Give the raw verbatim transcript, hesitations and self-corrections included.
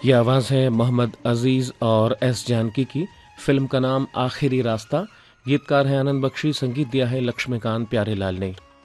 ये आवाज़ है मोहम्मद अजीज़ और एस जानकी की। फिल्म का नाम आखिरी रास्ता। गीतकार हैं आनंद बख्शी, संगीत दिया है लक्ष्मीकांत प्यारेलाल ने।